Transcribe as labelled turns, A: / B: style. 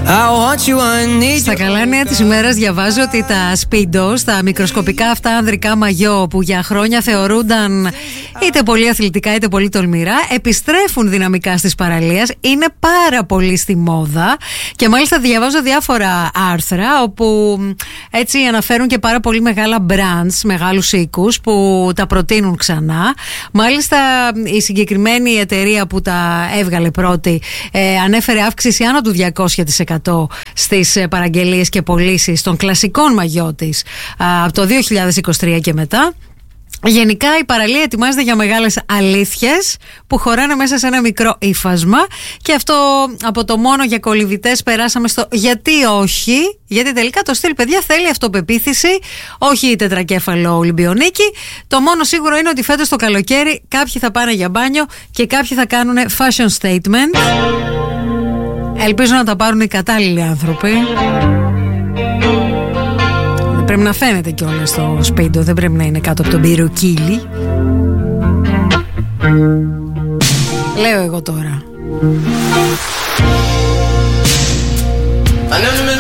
A: Στα καλά νέα της ημέρας διαβάζω ότι τα Speedos, τα μικροσκοπικά αυτά ανδρικά μαγιό που για χρόνια θεωρούνταν είτε πολύ αθλητικά είτε πολύ τολμηρά, επιστρέφουν δυναμικά στις παραλίες. Είναι πάρα πολύ στη μόδα και μάλιστα διαβάζω διάφορα άρθρα όπου έτσι αναφέρουν και πάρα πολύ μεγάλα brands, μεγάλους οίκους που τα προτείνουν ξανά. Μάλιστα η συγκεκριμένη εταιρεία που τα έβγαλε πρώτη ανέφερε αύξηση άνω του 200% στις παραγγελίες και πωλήσεις των κλασικών μαγιό της από το 2023 και μετά. Γενικά η παραλία ετοιμάζεται για μεγάλες αλήθειες που χωράνε μέσα σε ένα μικρό ύφασμα, και αυτό από το μόνο για κολυβητές περάσαμε στο γιατί όχι, γιατί τελικά το στυλ, παιδιά, θέλει αυτοπεποίθηση, όχι τετρακέφαλο Ολυμπιονίκη. Το μόνο σίγουρο είναι ότι φέτος το καλοκαίρι κάποιοι θα πάνε για μπάνιο και κάποιοι θα κάνουν fashion statement. Ελπίζω να τα πάρουν οι κατάλληλοι άνθρωποι. Πρέπει να φαίνεται κιόλας στο σπίτι, δεν πρέπει να είναι κάτω από τον πυροκύλι. Λέω εγώ τώρα.